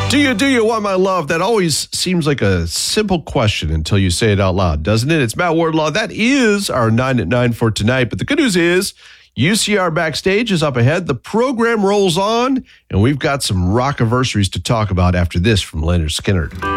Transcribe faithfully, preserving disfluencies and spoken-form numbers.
Do you, do you want my love? That always seems like a simple question until you say it out loud, doesn't it? It's Matt Wardlaw. That is our nine at nine for tonight. But the good news is U C R Backstage is up ahead. The program rolls on, and we've got some rock-iversаries to talk about after this from Leonard Skinner.